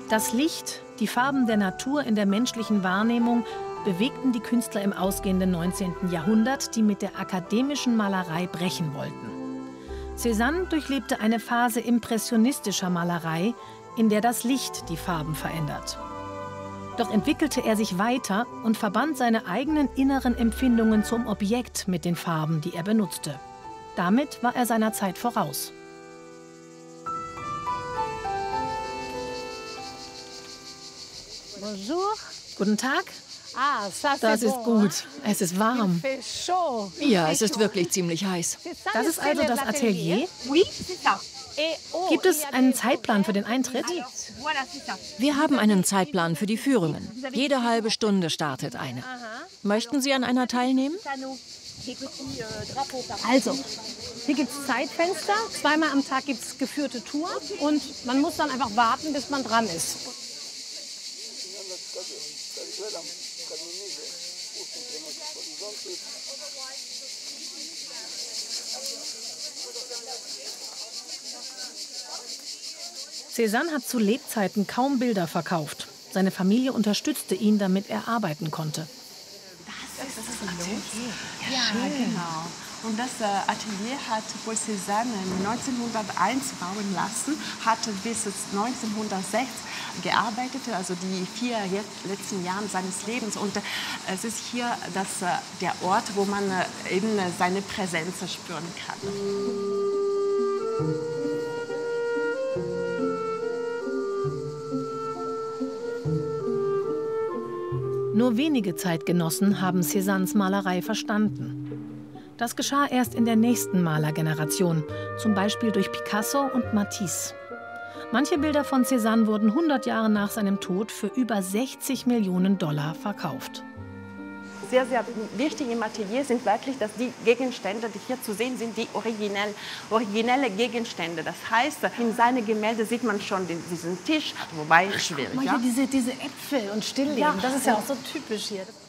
Das Licht, die Farben der Natur in der menschlichen Wahrnehmung bewegten die Künstler im ausgehenden 19. Jahrhundert, die mit der akademischen Malerei brechen wollten. Cézanne durchlebte eine Phase impressionistischer Malerei, in der das Licht die Farben verändert. Doch entwickelte er sich weiter und verband seine eigenen inneren Empfindungen zum Objekt mit den Farben, die er benutzte. Damit war er seiner Zeit voraus. Bonjour. Guten Tag. Ah, das ist gut. Es ist warm. Ja, es ist wirklich ziemlich heiß. Das ist also das Atelier? Gibt es einen Zeitplan für den Eintritt? Wir haben einen Zeitplan für die Führungen. Jede halbe Stunde startet eine. Möchten Sie an einer teilnehmen? Also, hier gibt es Zeitfenster. Zweimal am Tag gibt es geführte Touren. Und man muss dann einfach warten, bis man dran ist. Cézanne hat zu Lebzeiten kaum Bilder verkauft. Seine Familie unterstützte ihn, damit er arbeiten konnte. Das ist ein Atelier. Ja, genau. Und das Atelier hat wohl Cézanne 1901 bauen lassen, hatte bis 1906 gearbeitet, also die 4 letzten Jahre seines Lebens. Und es ist hier der Ort, wo man eben seine Präsenz spüren kann. Nur wenige Zeitgenossen haben Cézannes Malerei verstanden. Das geschah erst in der nächsten Malergeneration, zum Beispiel durch Picasso und Matisse. Manche Bilder von Cézanne wurden 100 Jahre nach seinem Tod für über 60 Millionen $ verkauft. Sehr, sehr wichtig im Atelier sind wirklich, dass die Gegenstände, die hier zu sehen sind, die originelle Gegenstände. Das heißt, in seinen Gemälden sieht man schon diesen Tisch, wobei schwierig. Ja? Diese Äpfel und Stillleben, das ist ja auch so typisch hier.